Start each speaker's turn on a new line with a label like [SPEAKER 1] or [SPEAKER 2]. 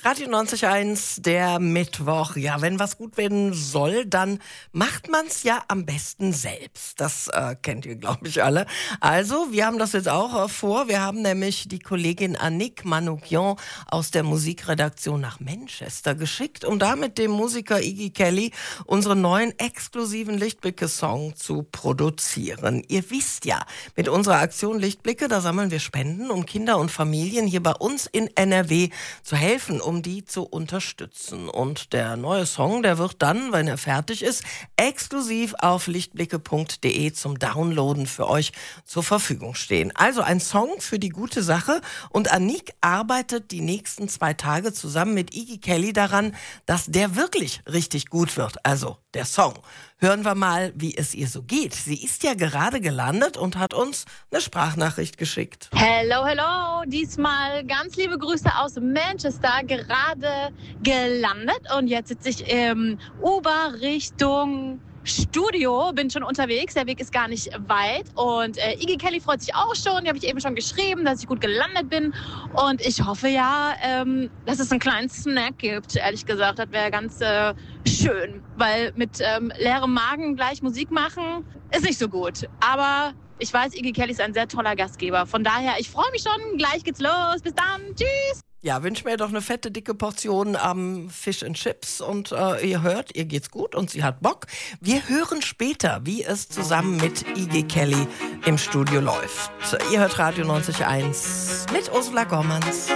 [SPEAKER 1] Radio 90.1, der Mittwoch. Ja, wenn was gut werden soll, dann macht man's ja am besten selbst. Das kennt ihr, glaube ich, alle. Also, wir haben das jetzt auch vor. Wir haben nämlich die Kollegin Annick Manoukian aus der Musikredaktion nach Manchester geschickt, um da mit dem Musiker Iggy Kelly unseren neuen exklusiven Lichtblicke-Song zu produzieren. Ihr wisst ja, mit unserer Aktion Lichtblicke, da sammeln wir Spenden, um Kinder und Familien hier bei uns in NRW zu helfen, um die zu unterstützen. Und der neue Song, der wird dann, wenn er fertig ist, exklusiv auf lichtblicke.de zum Downloaden für euch zur Verfügung stehen. Also ein Song für die gute Sache, und Annick arbeitet die nächsten 2 Tage zusammen mit Iggy Kelly daran, dass der wirklich richtig gut wird, also der Song. Hören wir mal, wie es ihr so geht. Sie ist ja gerade gelandet und hat uns eine Sprachnachricht geschickt.
[SPEAKER 2] Hello, hello. Diesmal ganz liebe Grüße aus Manchester. Gerade gelandet und jetzt sitze ich im Uber Richtung Studio, bin schon unterwegs, der Weg ist gar nicht weit, und Iggy Kelly freut sich auch schon, die habe ich eben schon geschrieben, dass ich gut gelandet bin, und ich hoffe ja, dass es einen kleinen Snack gibt, ehrlich gesagt, das wäre ganz schön, weil mit leerem Magen gleich Musik machen ist nicht so gut, aber ich weiß, Iggy Kelly ist ein sehr toller Gastgeber, von daher, ich freue mich schon, gleich geht's los, bis dann, tschüss!
[SPEAKER 1] Ja, wünsch mir doch eine fette, dicke Portion Fish and Chips, und ihr hört, ihr geht's gut und sie hat Bock. Wir hören später, wie es zusammen mit Iggy Kelly im Studio läuft. Ihr hört Radio 90.1 mit Ursula Gormans.